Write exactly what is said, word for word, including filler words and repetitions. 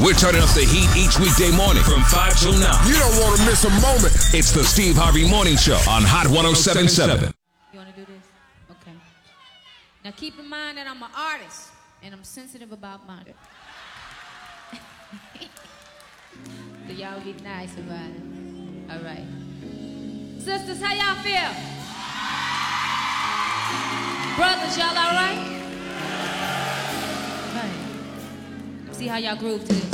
We're turning up the heat each weekday morning from five till nine. You don't want to miss a moment. It's the Steve Harvey Morning Show on Hot one oh seven point seven. You want to do this? Okay. Now keep in mind that I'm an artist, and I'm sensitive about murder. So y'all be nice about it. All right. Sisters, how y'all feel? Brothers, y'all all right? Right. See how y'all groove to this.